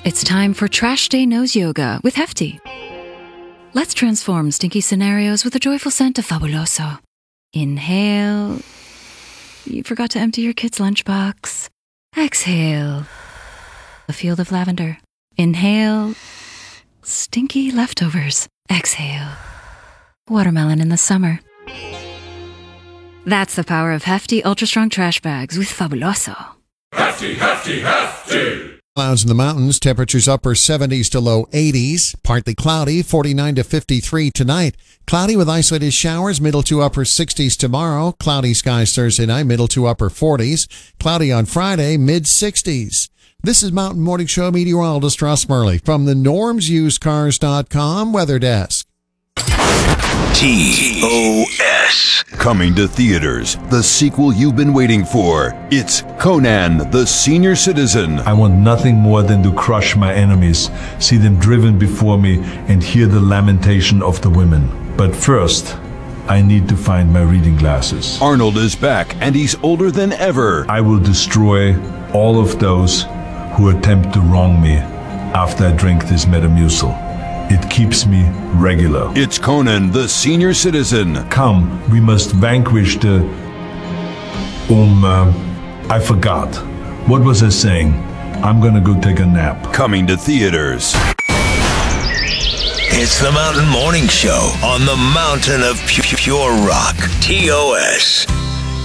It's time for Trash Day Nose Yoga with Hefty. Let's transform stinky scenarios with the joyful scent of Fabuloso. Inhale. You forgot to empty your kid's lunchbox. Exhale. A field of lavender. Inhale. Stinky leftovers. Exhale. Watermelon in the summer. That's the power of Hefty Ultra Strong Trash Bags with Fabuloso. Hefty, hefty, hefty! Clouds in the mountains, temperatures upper 70s to low 80s. Partly cloudy, 49 to 53 tonight. Cloudy with isolated showers, middle to upper 60s tomorrow. Cloudy skies Thursday night, middle to upper 40s. Cloudy on Friday, mid 60s. This is Mountain Morning Show meteorologist Russ Murley from the normsusedcars.com weather desk. TOS. Coming to theaters, the sequel you've been waiting for. It's Conan, the Senior Citizen. I want nothing more than to crush my enemies, see them driven before me, and hear the lamentation of the women. But first, I need to find my reading glasses. Arnold is back, and he's older than ever. I will destroy all of those who attempt to wrong me after I drink this Metamucil. It keeps me regular. It's Conan, the Senior Citizen. Come, we must vanquish the... I forgot. What was I saying? I'm gonna go take a nap. Coming to theaters. It's the Mountain Morning Show on the mountain of pure rock. TOS.